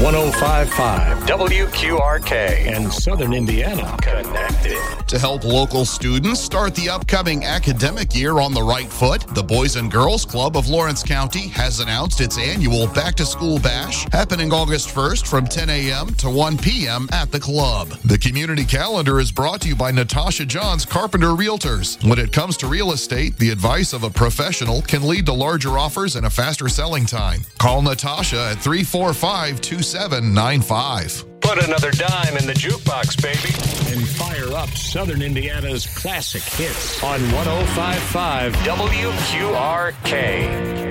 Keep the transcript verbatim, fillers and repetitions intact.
one oh five point five W Q R K and Southern Indiana connected. To help local students start the upcoming academic year on the right foot, the Boys and Girls Club of Lawrence County has announced its annual Back to School Bash happening August first from ten a.m. to one p.m. at the club. The community calendar is brought to you by Natasha Johns Carpenter Realtors. When it comes to real estate, the advice of a professional can lead to larger offers and a faster selling time. Call Natasha at three four five, two seven nine five. Put another dime in the jukebox, baby. And fire up Southern Indiana's classic hits on one oh five point five W Q R K.